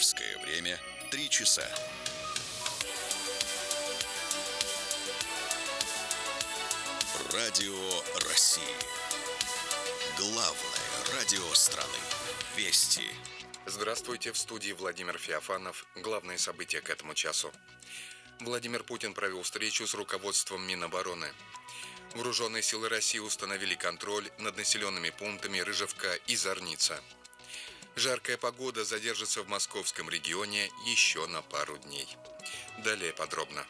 Московское время 3 часа. Радио России. Главное радио страны. Вести. Здравствуйте, в студии Владимир Феофанов. Главные события к этому часу. Владимир Путин провел встречу с руководством Минобороны. Вооруженные силы России установили контроль над населенными пунктами Рыжевка и Зорница. Жаркая погода задержится в московском регионе еще на пару дней. Далее подробно.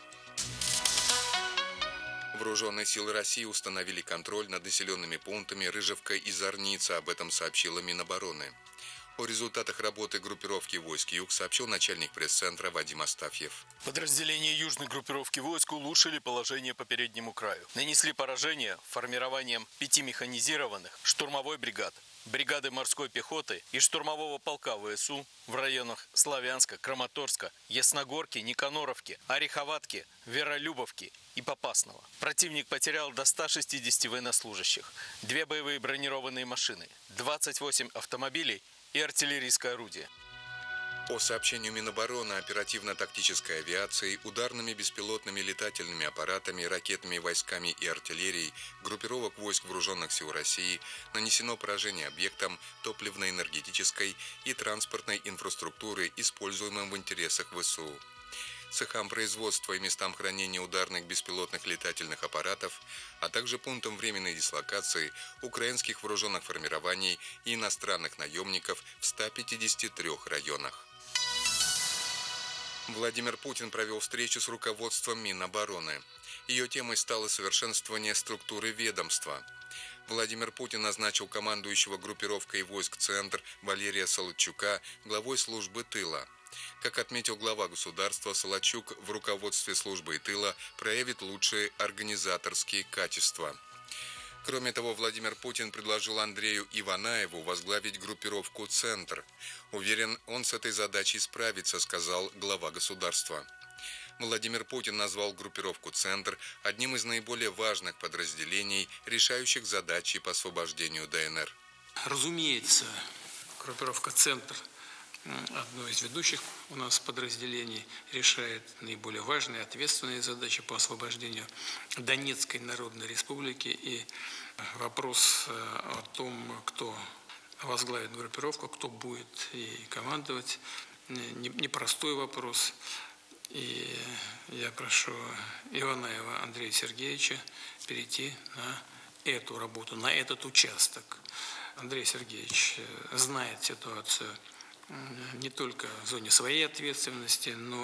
Вооруженные силы России установили контроль над населенными пунктами Рыжевка и Зорница. Об этом сообщила Минобороны. О результатах работы группировки войск Юг сообщил начальник пресс-центра Вадим Астафьев. Подразделения южной группировки войск улучшили положение по переднему краю. Нанесли поражение формированием 5 механизированных штурмовой бригад, бригады морской пехоты и штурмового полка ВСУ в районах Славянска, Краматорска, Ясногорки, Никаноровки, Ореховатки, Веролюбовки и Попасного. Противник потерял до 160 военнослужащих, 2 боевые бронированные машины, 28 автомобилей и артиллерийское орудие. По сообщению Минобороны, оперативно-тактической авиацией, ударными беспилотными летательными аппаратами, ракетными войсками и артиллерией группировок войск Вооруженных сил России нанесено поражение объектам топливно-энергетической и транспортной инфраструктуры, используемым в интересах ВСУ. Цехам производства и местам хранения ударных беспилотных летательных аппаратов, а также пунктам временной дислокации украинских вооруженных формирований и иностранных наемников в 153 районах. Владимир Путин провел встречу с руководством Минобороны. Ее темой стало совершенствование структуры ведомства. Владимир Путин назначил командующего группировкой войск «Центр» Валерия Солодчука главой службы тыла. Как отметил глава государства, Солодчук в руководстве службы и тыла проявит лучшие организаторские качества. Кроме того, Владимир Путин предложил Андрею Иванаеву возглавить группировку «Центр». Уверен, он с этой задачей справится, сказал глава государства. Владимир Путин назвал группировку «Центр» одним из наиболее важных подразделений, решающих задачи по освобождению ДНР. Разумеется, группировка «Центр», одно из ведущих у нас подразделений, решает наиболее важные, ответственные задачи по освобождению Донецкой Народной Республики. И вопрос о том, кто возглавит группировку, кто будет ей командовать, непростой вопрос. И я прошу Иванаева Андрея Сергеевича перейти на эту работу, на этот участок. Андрей Сергеевич знает ситуацию не только в зоне своей ответственности, но